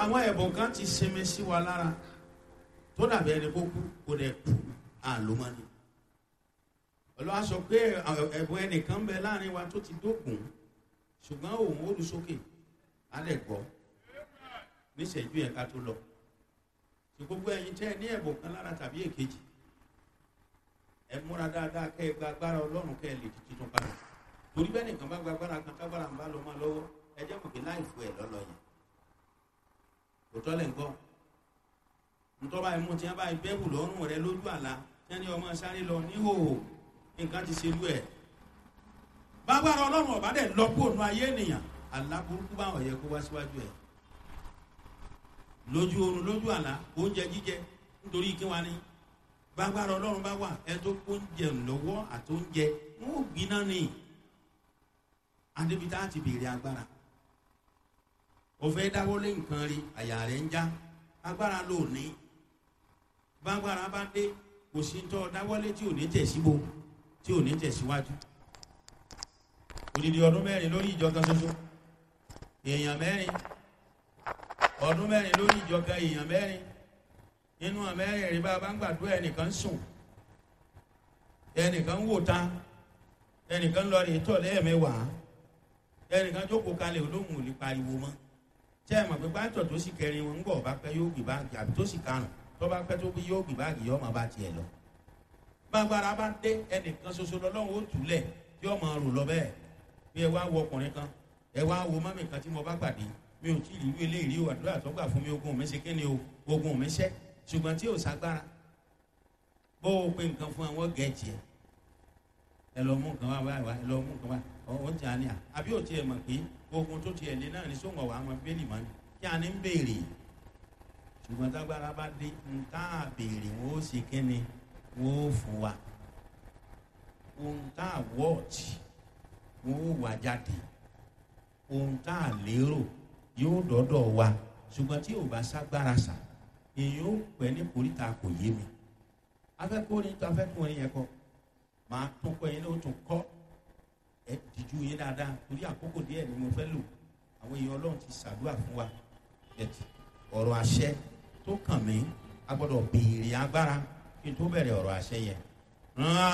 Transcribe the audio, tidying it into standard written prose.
àwọn ẹ̀bùn kan ti sinmi sí wa lára tó dàbí ẹni kó kú kó dẹ̀ kú àlómọ́ni. Ọlọ́run sọ pé ẹ̀bùn ẹnìkan ń bẹ láàrin wa tó ti dókun ṣùgbọ́n òun ó lu sókè á lẹ̀ gbọ́ níṣẹ́jú yẹn ká tó lọ. Ṣé gbogbo ẹ̀yin tẹ́ ẹ ní ẹ̀bùn kan lára tàbí èkejì ẹ múra dáadáa kẹ́ ẹ gba agbára Ọlọ́run kẹ́ ẹ lè di tuntun padà. Torí bẹ́ẹ̀ nìkan bá gba agbára kan tágbára ń bá lọ máa lọ́wọ́ ẹ jẹ́ mọ̀ pé láì fún ẹ lọ́lọ́ yẹn. Òótọ́ lẹ̀ ń gbọ́. Ntọ́ báyìí mú tí wọ́n báyìí bẹ́ẹ̀bù lọ́rùn rẹ lójú àlá tí wọ́n ní ọmọ sáré lọ níhòòhò nǹkan ti ṣe lú ẹ̀. Bágbára Ọlọ́run ọ̀bá dẹ̀ lọ kó nu ayé ènìyàn àlá burúkú bá ọ̀yẹ́ kó wá síwájú ẹ̀. Lójú oorun lójú àlá oúnjẹ jíjẹ nítorí kí wá ní. Bágbára Ọlọ́run bá wà ẹ tó oúnjẹ lọ́wọ́ àtóúnjẹ wọn ò gbiná ni. Adébítà ti béèrè agbára. Ó fẹ́ dáwọ́lé nǹkan rí àyà rẹ̀ ń já agbára ló ní. Bágbára bá dé kò sí tọ́ dáwọ́lé tí ò ní tẹ̀síbo tí ò ní tẹ̀síwájú. Odidi ọdún 4 lórí ìjọ kan ṣoṣo èèyàn 4 ọdún 4 lórí ìjọ kan èèyàn 4 nínú àmẹ́rin rí bá ń gbàdúrà ẹnìkan sùn ẹnìkan wò ta ẹnìkan lọ rí tọ̀ lẹ́ẹ̀mẹ́wàá ẹnìkan jókòó kalẹ̀ olóhùn ò lè pariwo mọ́. Ṣé ẹ mọ̀ pé pásítọ̀ tó sì kẹrin wọn ń bọ̀ bá pẹ́ yóò gbé báàgì àbí tó sì karùn tó bá pẹ́ tó bí yóò gbé báàgì yóò máa bá tiẹ̀ lọ. Bágbára bá dé ẹnìkan ṣoṣo lọ́lọ́run ó túlẹ̀ tí ó máa rò lọ bẹ́ẹ̀. Bí ẹ wá wo ọkùnrin kan ẹ wá wo mọ́mì kan tí mo bá pàdé mi ò tí ì rí irú eléyìí o àdúrà tó gbà fún mi ogun mi ṣe kí ni o ogun mi ṣẹ́ ṣùgbọ́n tí ò ságbára bó o pe nǹkan fún àwọn gẹ̀ẹ́jì ẹ lọ mú nǹkan wá wá ẹ lọ mú nǹkan wá ọ̀hún ti àní à àbí ò tiẹ̀ mọ̀ pé ogun tó tiẹ̀ lé náà ní sóńgọ̀ wà á mọ bẹ́ẹ̀lì mọ́ ni kí a ní ń béèrè ṣùgbọ́n tágbára bá dé ń tá a béèrè wọn ó ṣe kíni wọn ó fún wa ohun tá a wọ́ọ̀tì wọn ó wà jáde ohun tá a lérò yóò dọ́dọ̀ wa ṣùgbọ́n tí ò bá ságbára sà èyí ó pẹ́ ní koríta kò yé mi afẹ́kùnrin yẹn kọ́ máa tún kọ́ yẹn ló tún kọ́ ẹ dìjú yín dáadáa torí àkókò díẹ̀ ni mo fẹ́ lò àwọn èèyàn Ọlọ́run ti ṣàdúrà fún wa ọ̀rọ̀ àṣẹ tó kàn mí a gbọ́dọ̀ béèrè agbára kí n tó bẹ̀rẹ̀ ọ̀rọ̀ àṣẹ yẹn.